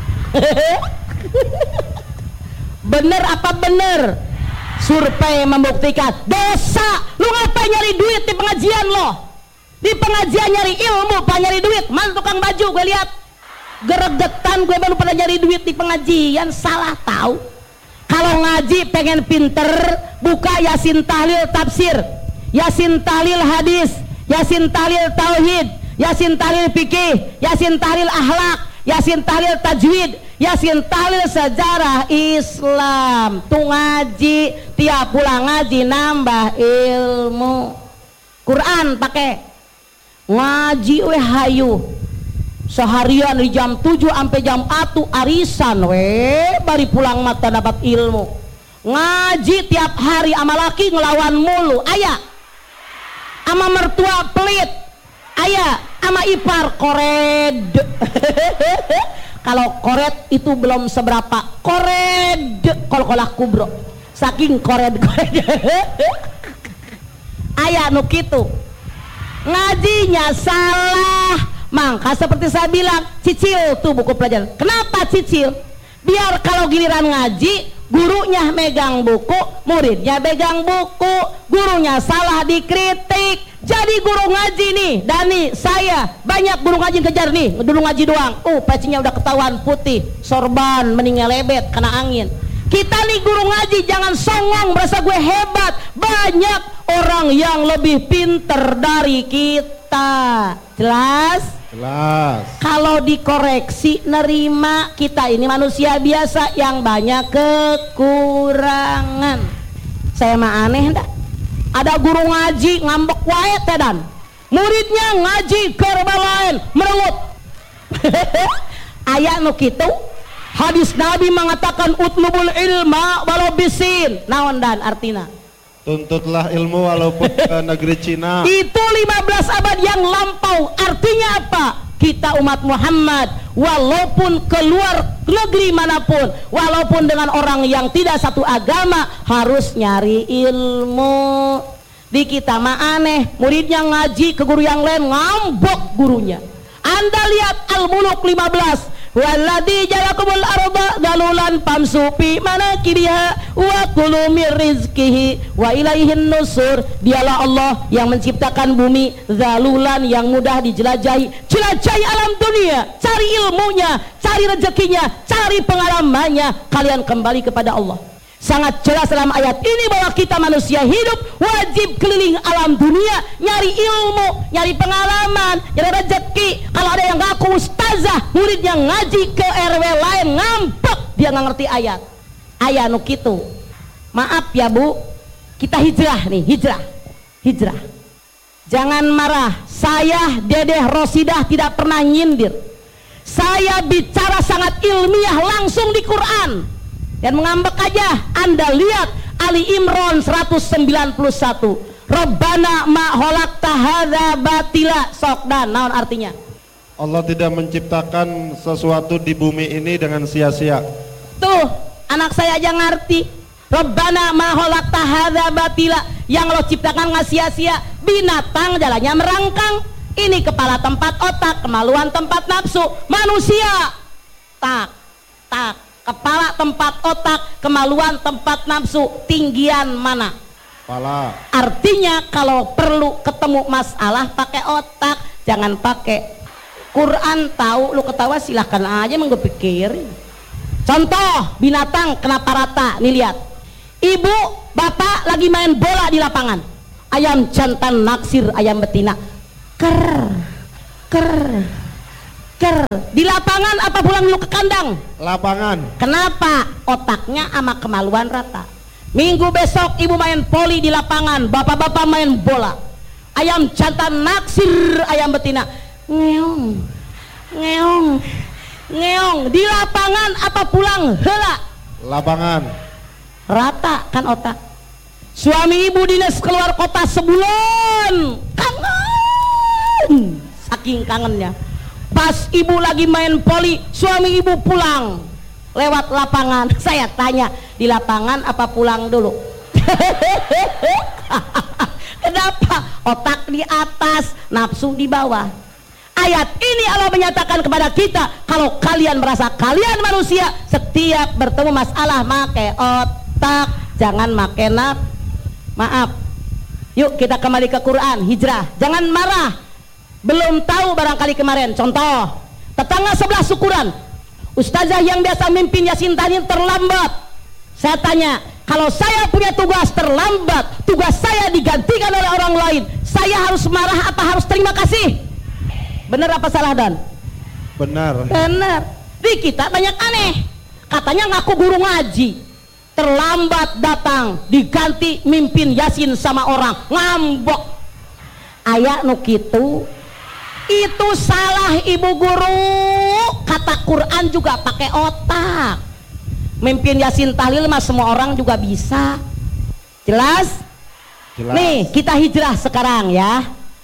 [SPEAKER 1] Bener apa bener? Survei membuktikan dosa. Lu ngapain nyari duit di pengajian lo? Di pengajian nyari ilmu, pak nyari duit. Mana tukang baju gue lihat geregetan gue baru pada nyari duit di pengajian. Salah tahu. Kalau ngaji pengen pinter, buka Yasin Tahlil Tafsir, Yasin Tahlil Hadis, Yasin Tahlil Tauhid, Yasin Tahlil Fikih, Yasin Tahlil Akhlak, Yasin Tahlil Tajwid, Yasin Tahlil Sejarah Islam. Tuh ngaji, tiap pulang ngaji nambah ilmu. Quran pakai ngaji weh hayu. Seharian dari jam tujuh sampai jam satu arisan weh, bari pulang mata dapat ilmu. Ngaji tiap hari ama laki ngelawan mulu, ayah ama mertua pelit, ayah ama ipar kored. Kalau kored itu belum seberapa, kored kol-kolah kubro saking kored kored. Ayah nu kitu ngajinya salah. Maka seperti saya bilang, cicil tuh buku pelajaran. Kenapa cicil? Biar kalau giliran ngaji, gurunya megang buku, muridnya megang buku, gurunya salah dikritik. Jadi guru ngaji nih, Dani, saya banyak guru ngaji kejar nih, dulu ngaji doang. Uh, pecinya udah ketahuan putih, sorban, meninggal lebet, kena angin. Kita nih guru ngaji jangan songong merasa gue hebat. Banyak orang yang lebih pinter dari kita. Jelas?
[SPEAKER 2] Jelas.
[SPEAKER 1] Kalau dikoreksi nerima, kita ini manusia biasa yang banyak kekurangan. Saya mah aneh ndak? Ada guru ngaji ngambek wae teh dan muridnya ngaji kerbalain merengut. Aya nu kitu. Hadis Nabi mengatakan utlubul ilma walau bisin. Naon dan artina?
[SPEAKER 2] Tuntutlah ilmu walaupun ke negeri Cina.
[SPEAKER 1] Itu lima belas abad yang lampau. Artinya apa? Kita umat Muhammad walaupun keluar negeri manapun, walaupun dengan orang yang tidak satu agama, harus nyari ilmu. Di kita mah aneh, muridnya ngaji ke guru yang lain ngambok gurunya. Anda lihat Al-Muluk lima belas, walladzi jalakumul arda dalulan famsu fi manakibiha wa kulu mir rizqihi wa ilaihin nusur. Dialah Allah yang menciptakan bumi zalulan yang mudah dijelajahi. Jelajahi alam dunia, cari ilmunya, cari rezekinya, cari pengalamannya, kalian kembali kepada Allah. Sangat jelas dalam ayat ini bahwa kita manusia hidup wajib keliling alam dunia, nyari ilmu, nyari pengalaman, nyari rezeki. Kalau ada yang ngaku ustazah, muridnya ngaji ke R W lain ngambek, dia nggak ngerti ayat. Ayat nu kitu. Maaf ya Bu, kita hijrah nih, hijrah, hijrah. Jangan marah, saya Dedeh Rosidah tidak pernah nyindir. Saya bicara sangat ilmiah langsung di Quran. Dan mengambek aja. Anda lihat Ali Imran seratus sembilan puluh satu. Rabbana ma khalaqta hadza batila. Sok dan naon artinya?
[SPEAKER 2] Allah tidak menciptakan sesuatu di bumi ini dengan sia-sia.
[SPEAKER 1] Tuh, anak saya aja ngerti. Rabbana ma khalaqta hadza batila. Yang lo ciptakan nggak sia-sia. Binatang jalannya merangkang. Ini kepala tempat otak, kemaluan tempat nafsu. Manusia tak, tak. Kepala tempat otak, kemaluan tempat nafsu, tinggian mana?
[SPEAKER 2] Kepala.
[SPEAKER 1] Artinya kalau perlu ketemu masalah pakai otak, jangan pakai Quran. Tahu lu ketawa silahkan aja menggepikir. Contoh binatang kenapa rata? Nih lihat, ibu bapak lagi main bola di lapangan, ayam jantan naksir ayam betina, ker ker ker di lapangan apa pulang dulu ke kandang?
[SPEAKER 2] Lapangan.
[SPEAKER 1] Kenapa? Otaknya sama kemaluan rata. Minggu besok ibu main poli di lapangan, bapak-bapak main bola, ayam jantan naksir ayam betina, ngeong ngeong ngeong di lapangan apa pulang hela?
[SPEAKER 2] Lapangan.
[SPEAKER 1] Rata kan otak. Suami ibu dinas keluar kota sebulan, kangen, saking kangennya. Pas ibu lagi main poli, suami ibu pulang lewat lapangan. Saya tanya, di lapangan apa pulang dulu? Kenapa? Otak di atas, nafsu di bawah. Ayat ini Allah menyatakan kepada kita, kalau kalian merasa kalian manusia, setiap bertemu masalah make otak, jangan make naf. Maaf. Yuk kita kembali ke Quran, hijrah. Jangan marah. Belum tahu barangkali kemarin. Contoh, tetangga sebelah syukuran, ustazah yang biasa mimpin Yasin Tahnin terlambat. Saya tanya, kalau saya punya tugas terlambat, tugas saya digantikan oleh orang lain, saya harus marah apa harus terima kasih? Benar apa salah, Dan?
[SPEAKER 2] Benar.
[SPEAKER 1] Benar. Di kita banyak aneh. Katanya ngaku guru ngaji, terlambat datang, diganti mimpin Yasin sama orang, ngambok. Aya nu kitu. Itu salah ibu guru. Kata Quran juga pakai otak. Mimpin Yasin tahlil mah semua orang juga bisa. Jelas?
[SPEAKER 2] Jelas.
[SPEAKER 1] Nih kita hijrah sekarang ya.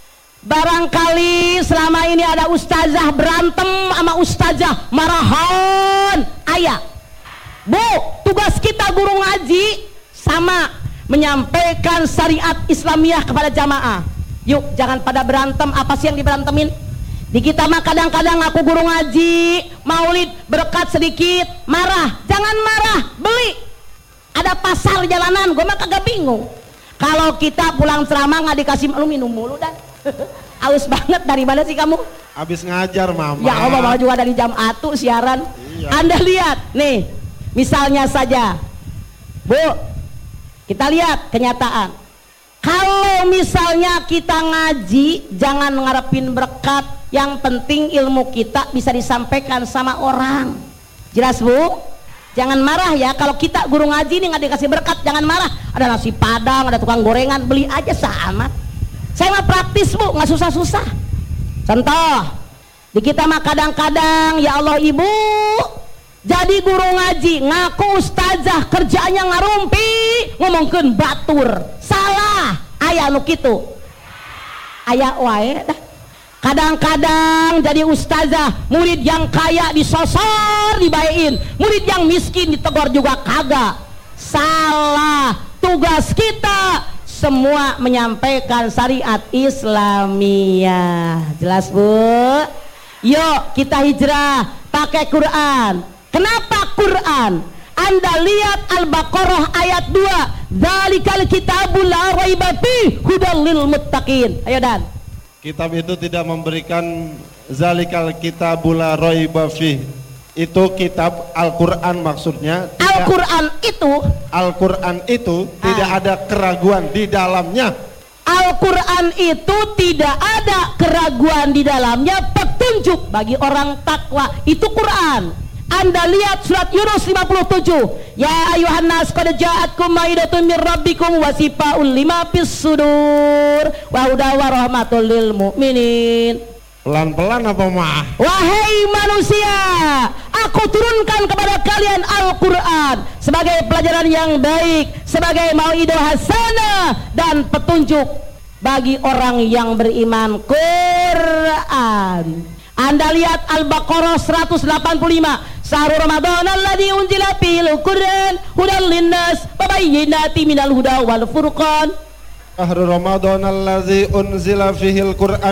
[SPEAKER 1] Barangkali selama ini ada ustazah berantem sama ustazah marahan. Ayah, Bu, tugas kita guru ngaji sama menyampaikan syariat Islamiyah kepada jamaah. Yuk jangan pada berantem. Apa sih yang diberantemin? Di kita mah kadang-kadang aku guru ngaji, maulid, berkat sedikit, marah. Jangan marah, beli. Ada pasar jalanan, gue mah kagak bingung. Kalau kita pulang ceramah nggak dikasih, lu minum mulu Dan. Haus banget. Dari mana sih kamu?
[SPEAKER 2] Habis ngajar mama.
[SPEAKER 1] Ya Allah, malah juga dari jam atu siaran.
[SPEAKER 2] Iya.
[SPEAKER 1] Anda lihat nih, misalnya saja, Bu, kita lihat kenyataan. Kalau misalnya kita ngaji, jangan ngarepin berkat. Yang penting ilmu kita bisa disampaikan sama orang. Jelas, Bu? Jangan marah ya. Kalau kita guru ngaji nih nggak dikasih berkat, jangan marah. Ada nasi padang, ada tukang gorengan, beli aja sama. Saya mah praktis, Bu, nggak susah-susah. Contoh, di kita mah kadang-kadang, ya Allah ibu, jadi guru ngaji, ngaku ustazah, kerjaannya ngarumpi, ngomongkeun batur. Salah, aya nu kitu. Aya wae dah. Kadang-kadang jadi ustazah, murid yang kaya disosor dibayain, murid yang miskin ditegur juga kagak. Salah. Tugas kita semua menyampaikan syariat Islamiyah. Jelas, Bu? Yuk kita hijrah pakai Quran. Kenapa Quran? Anda lihat Al-Baqarah ayat dua, dzalikal kitabul la raiba fihi hudal lil muttaqin. Ayo Dan.
[SPEAKER 2] Kitab itu tidak memberikan zalikal kitabul la raiba fihi. Itu kitab Al-Quran maksudnya.
[SPEAKER 1] Al-Quran itu
[SPEAKER 2] Al-Quran itu
[SPEAKER 1] ah.
[SPEAKER 2] tidak ada keraguan di dalamnya.
[SPEAKER 1] Al-Quran itu tidak ada keraguan di dalamnya, petunjuk bagi orang takwa. Itu Quran. Anda lihat surat Yunus lima puluh tujuh. Ya ayuhan nas qad ja'atkum maidatun mir rabbikum wa sifaa'un lima fis sudur wa hudaw wa rahmatul lil mu'minin.
[SPEAKER 2] Pelan-pelan apa mah?
[SPEAKER 1] Wahai manusia, aku turunkan kepada kalian Al-Quran sebagai pelajaran yang baik, sebagai mau'idah hasanah dan petunjuk bagi orang yang beriman. Quran. Anda lihat Al-Baqarah seratus delapan puluh lima. Syahrul Ramadan alladzi unzila fihil Qur'an hudal linnas wa bayyinatin minal huda wal furqan.
[SPEAKER 2] Syahrul Ramadan alladzi unzila fihil Qur'an